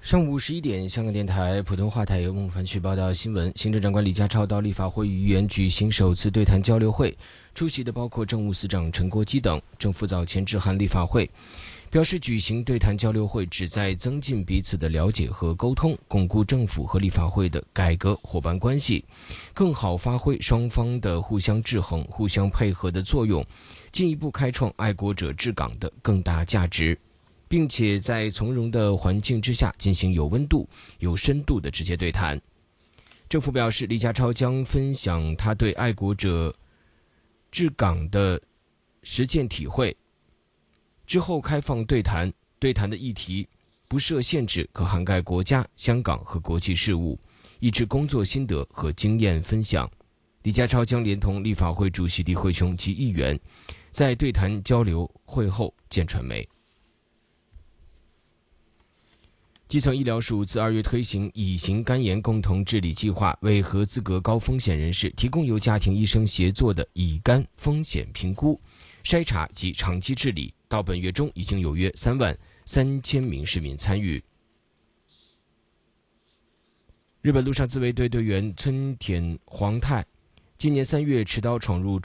上午11点，香港电台普通话台由孟凡旭报道新闻。行政长官李家超到立法会与议员举行首次对谈交流会，出席的包括政务司长陈国基等。政府早前致函立法会，表示举行对谈交流会旨在增进彼此的了解和沟通，巩固政府和立法会的改革伙伴关系，更好发挥双方的互相制衡、互相配合的作用，进一步开创爱国者治港的更大价值，并且在从容的环境之下进行有温度、有深度的直接对谈。政府表示，李家超将分享他对爱国者治港的实践体会，之后开放对谈，对谈的议题不设限制，可涵盖国家、香港和国际事务，以致工作心得和经验分享。李家超将连同立法会主席李慧琼及议员，在对谈交流会后见传媒。基层医疗署自2月推行乙型肝炎共同治理计划，为合资格高风险人士提供由家庭医生协作的乙肝风险评估、筛查及长期治理。到本月中，已经有约33000名市民参与。日本陆上自卫队队员村田皇太今年3月持刀闯入